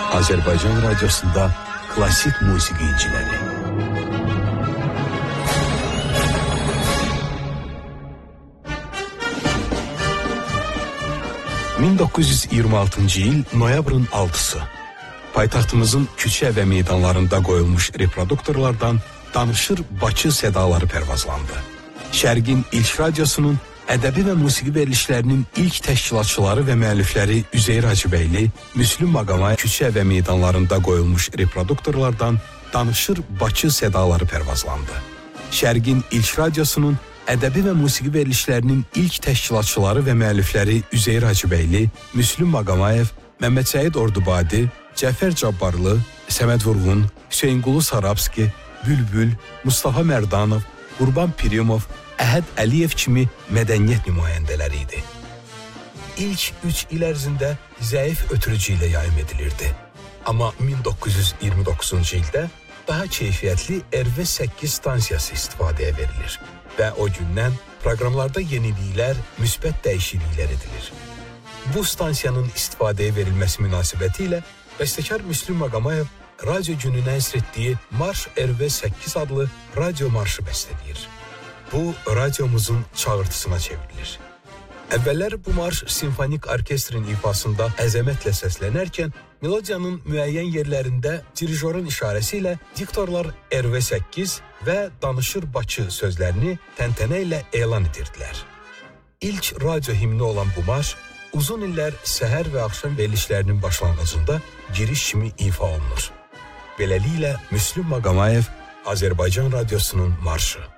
Azərbaycan Radiyosunda klasik musiqiçiləri. 1926-cı il noyabrın 6-sı. Paytaxtımızın küçə və meydanlarında qoyulmuş reproduktorlardan danışır Bakı sədaları pərvazlandı. Şərqin ilk radiosunun ədəbi və musiqi verilişlərinin ilk təşkilatçıları və müəllifləri Üzeyir Hacıbəyli, Müslüm Maqamay küçə və meydanlarında qoyulmuş reproduktorlardan danışır Bakı sədaları pərvazlandı. Şərqin ilk radiosunun ədəbi və musiqi verilişlərinin ilk təşkilatçıları və müəllifləri Üzeyir Hacıbəyli, Müslüm Maqamayev, Məmməd Səid Ordubadi, Cəfər Cabbarlı, Səməd Vurğun, Hüseynqulu Sarabski, Bülbül, Mustafa Mərdanov, Qurban Pirimov, Əhəd Əliyev kimi mədəniyyət nümayəndələri idi. İlk 3 il ərzində zəif ötürücü ilə yayım edilirdi. Amma 1929-cu ildə daha keyfiyyətli RV8 stansiyası istifadəyə verilir və o gündən proqramlarda yeniliklər, müsbət dəyişikliklər edilir. Bu stansiyanın istifadəyə verilməsi münasibəti ilə bəstəkar Müslüm Maqamayev radio gününə həsr etdiyi Marş RV8 adlı radio marşı bəstələyir. Bu, radiomuzun çağırtısına çevrilir. Əvvəllər bu marş simfonik orkestrin ifasında əzəmətlə səslənərkən, melodiyanın müəyyən yerlərində dirijorun işarəsi ilə diktorlar RV8 və Danışır Bakı sözlərini təntənə ilə elan edirdilər. İlk radio himni olan bu marş, uzun illər səhər və axşam verilişlərinin başlanğıcında giriş kimi ifa olunur. Beləliklə, Müslüm Maqamayev, Azərbaycan Radiosunun marşı.